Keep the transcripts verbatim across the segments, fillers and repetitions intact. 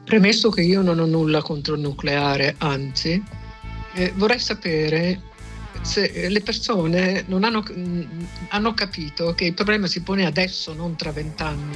Premesso che io non ho nulla contro il nucleare, anzi, eh, vorrei sapere se le persone non hanno, mh, hanno capito che il problema si pone adesso, non tra vent'anni,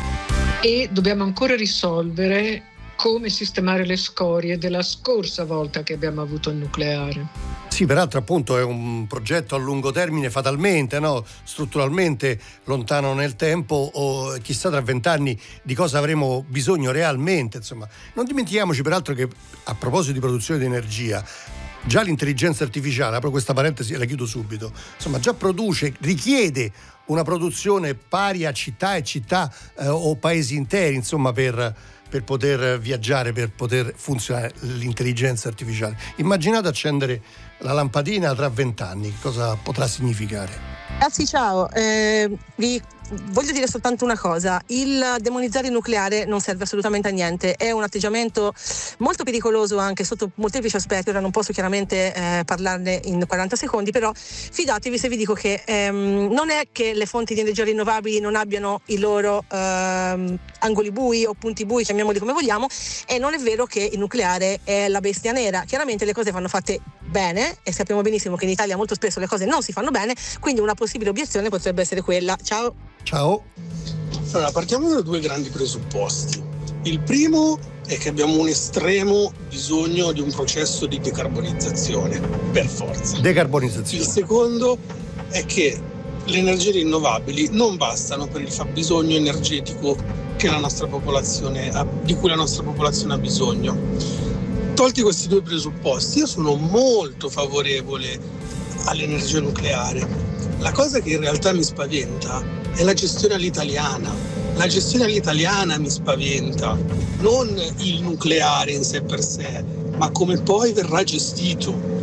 e dobbiamo ancora risolvere come sistemare le scorie della scorsa volta che abbiamo avuto il nucleare. Sì, peraltro appunto è un progetto a lungo termine fatalmente, no? Strutturalmente lontano nel tempo, o chissà tra vent'anni di cosa avremo bisogno realmente. Insomma, non dimentichiamoci peraltro che, a proposito di produzione di energia, già l'intelligenza artificiale, apro questa parentesi e la chiudo subito, insomma già produce, richiede una produzione pari a città e città eh, o paesi interi, insomma, per... per poter viaggiare, per poter funzionare l'intelligenza artificiale. Immaginate accendere la lampadina tra vent'anni, cosa potrà significare? Ragazzi, ciao, eh, vi voglio dire soltanto una cosa: il demonizzare il nucleare non serve assolutamente a niente, è un atteggiamento molto pericoloso anche sotto molteplici aspetti. Ora non posso chiaramente eh, parlarne in quaranta secondi, però fidatevi se vi dico che ehm, non è che le fonti di energia rinnovabili non abbiano i loro ehm, angoli bui o punti bui, chiamiamoli come vogliamo, e non è vero che il nucleare è la bestia nera. Chiaramente le cose vanno fatte bene e sappiamo benissimo che in Italia molto spesso le cose non si fanno bene, quindi una possibile obiezione potrebbe essere quella. Ciao. Ciao. Allora, partiamo da due grandi presupposti. Il primo è che abbiamo un estremo bisogno di un processo di decarbonizzazione, per forza. Decarbonizzazione. Il secondo è che le energie rinnovabili non bastano per il fabbisogno energetico che la nostra popolazione ha, di cui la nostra popolazione ha bisogno. Tolti questi due presupposti, io sono molto favorevole all'energia nucleare. La cosa che in realtà mi spaventa è la gestione all'italiana. La gestione all'italiana mi spaventa, non il nucleare in sé per sé, ma come poi verrà gestito.